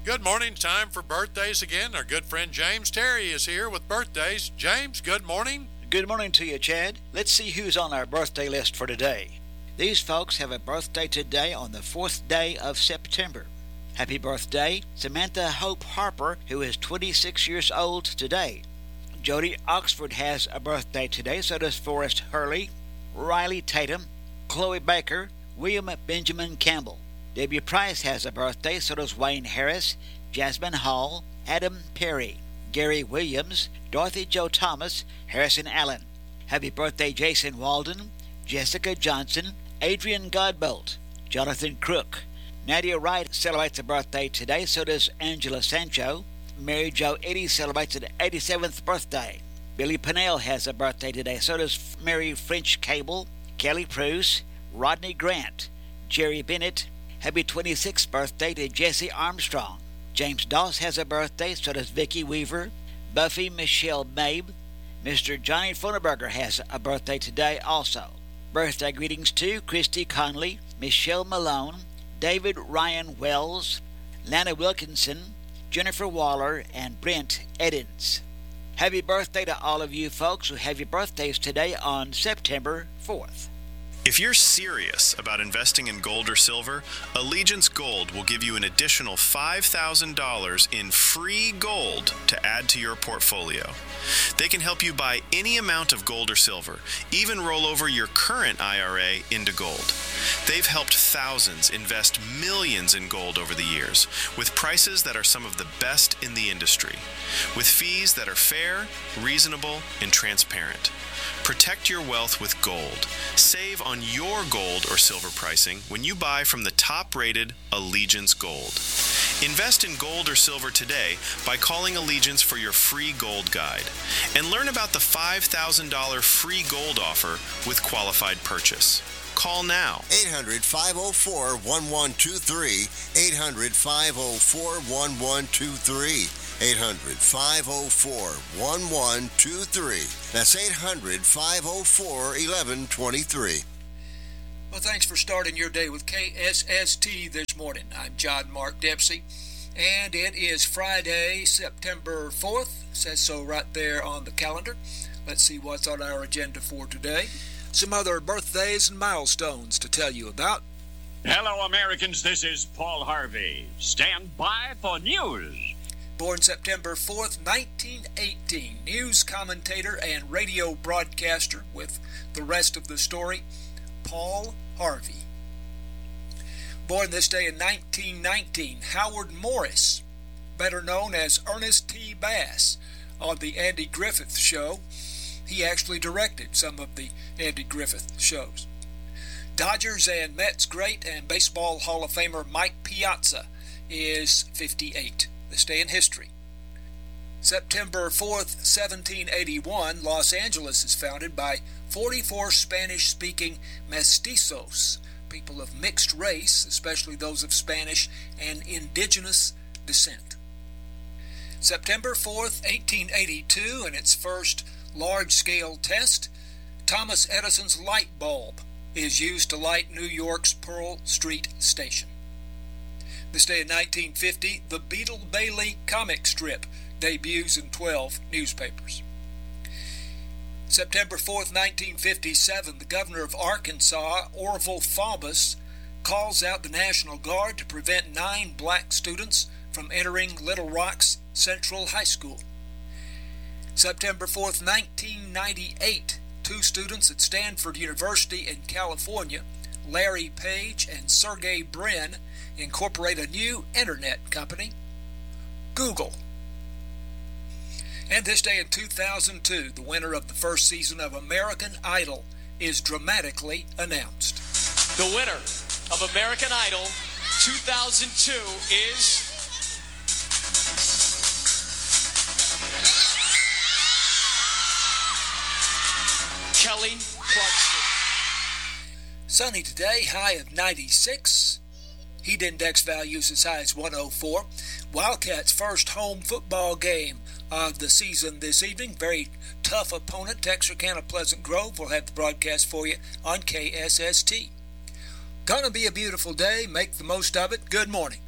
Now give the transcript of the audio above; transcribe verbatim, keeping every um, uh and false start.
Good morning. Time for birthdays again. Our good friend James Terry is here with birthdays. James, good morning. Good morning to you, Chad. Let's see who's on our birthday list for today. These folks have a birthday today on the fourth day of September. Happy birthday, Samantha Hope Harper, who is twenty-six years old today. Jody Oxford has a birthday today, so does Forrest Hurley, Riley Tatum, Chloe Baker, William Benjamin Campbell. Debbie Price has a birthday, so does Wayne Harris, Jasmine Hall, Adam Perry, Gary Williams, Dorothy Jo Thomas, Harrison Allen. Happy birthday, Jason Walden, Jessica Johnson, Adrian Godbolt, Jonathan Crook. Nadia Wright celebrates a birthday today, so does Angela Sancho. Mary Jo Eddy celebrates an eighty-seventh birthday. Billy Pennell has a birthday today, so does Mary French Cable, Kelly Pruce, Rodney Grant, Jerry Bennett. Happy twenty-sixth birthday to Jesse Armstrong. James Doss has a birthday, so does Vicki Weaver, Buffy Michelle Mabe. Mister Johnny Foneberger has a birthday today also. Birthday greetings to Christy Conley, Michelle Malone, David Ryan Wells, Lana Wilkinson, Jennifer Waller, and Brent Eddins. Happy birthday to all of you folks who have your birthdays today on September fourth. If you're serious about investing in gold or silver, Allegiance Gold will give you an additional five thousand dollars in free gold to add to your portfolio. They can help you buy any amount of gold or silver, even roll over your current I R A into gold. They've helped thousands invest millions in gold over the years, with prices that are some of the best in the industry, with fees that are fair, reasonable, and transparent. Protect your wealth with gold. Save on your gold or silver pricing when you buy from the top-rated Allegiance Gold. Invest in gold or silver today by calling Allegiance for your free gold guide. And learn about the five thousand dollars free gold offer with qualified purchase. Call now. eight hundred, five oh four, one one two three. eight hundred, five oh four, one one two three. eight hundred, five oh four, one one two three. That's eight hundred, five oh four, one one two three. Well, thanks for starting your day with K S S T this morning. I'm John Mark Dempsey, and it is Friday, September fourth. It says so right there on the calendar. Let's see what's on our agenda for today. Some other birthdays and milestones to tell you about. Hello, Americans. This is Paul Harvey. Stand by for news. Born September fourth, nineteen eighteen, news commentator and radio broadcaster with the rest of the story, Paul Harvey. Born this day in nineteen nineteen, Howard Morris, better known as Ernest T. Bass, on the Andy Griffith Show. He actually directed some of the Andy Griffith shows. Dodgers and Mets great and Baseball Hall of Famer Mike Piazza is fifty-eight. This day in history. September fourth, seventeen eighty-one, Los Angeles is founded by forty-four Spanish-speaking mestizos, people of mixed race, especially those of Spanish and indigenous descent. September fourth, eighteen eighty-two, in its first large-scale test, Thomas Edison's light bulb is used to light New York's Pearl Street station. This day in nineteen fifty, the Beetle Bailey comic strip debuts in twelve newspapers. September fourth, nineteen fifty-seven, the governor of Arkansas, Orville Faubus, calls out the National Guard to prevent nine black students from entering Little Rock's Central High School. September fourth, nineteen ninety-eight, two students at Stanford University in California, Larry Page and Sergey Brin, incorporate a new internet company, Google. And this day in two thousand two, the winner of the first season of American Idol is dramatically announced. The winner of American Idol two thousand two is Kelly Clarkson. Sunny today, high of ninety-six. Heat index values as high as one oh four. Wildcats' first home football game of the season this evening. Very tough opponent, Texarkana Pleasant Grove. We'll have the broadcast for you on K S S T. Gonna be a beautiful day. Make the most of it. Good morning.